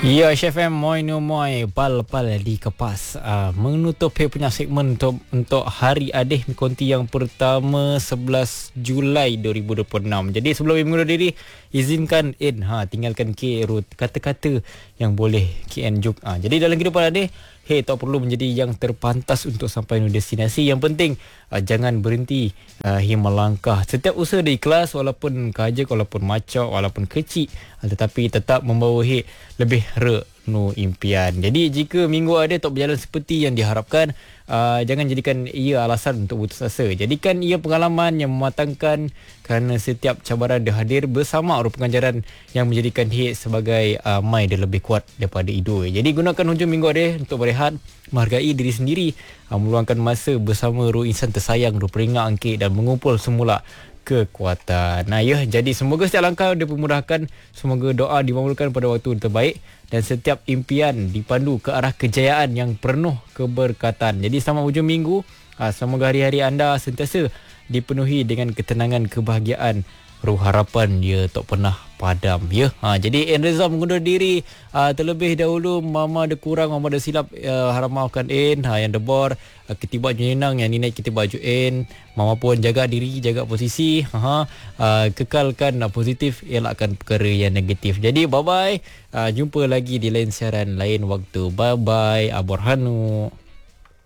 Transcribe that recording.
Ya, Chef M, moi no moi, pal-pal di kepas. Menutup punya segmen untuk Hari Adih Konti yang pertama 11 Julai 2026. Jadi sebelum mengundur diri, izinkan tinggalkan KL kata-kata yang boleh KN juk. Jadi dalam kehidupan Adih, tak perlu menjadi yang terpantas untuk sampai ke destinasi. Yang penting jangan berhenti melangkah. Setiap usaha dia ikhlas, walaupun kajak, walaupun macam, walaupun kecil, tetapi tetap membawa lebih no impian. Jadi jika minggu ada tak berjalan seperti yang diharapkan, jangan jadikan ia alasan untuk putus asa. Jadikan ia pengalaman yang mematangkan, kerana setiap cabaran dia hadir bersama pengajaran yang menjadikan sebagai mai dia lebih kuat daripada hidup. Jadi gunakan hujung minggu ada untuk berehat, menghargai diri sendiri, meluangkan masa bersama roh insan tersayang, roh peringat angkit dan mengumpul semula kekuatan. Jadi semoga setiap langkah dipermudahkan, semoga doa dimabulkan pada waktu terbaik dan setiap impian dipandu ke arah kejayaan yang penuh keberkatan. Jadi selamat hujung minggu. Semoga hari-hari anda sentiasa dipenuhi dengan ketenangan, kebahagiaan. Ruh harapan dia tak pernah padam jadi Reza mengundur diri. Terlebih dahulu mama ada kurang, mama ada silap, harap maafkan yang debor ketiba jenang yang ni naik kita baju mama pun jaga diri, jaga posisi, kekalkan positif, elakkan perkara yang negatif. Jadi bye bye, jumpa lagi di lain siaran lain waktu. Bye bye Aborhanu.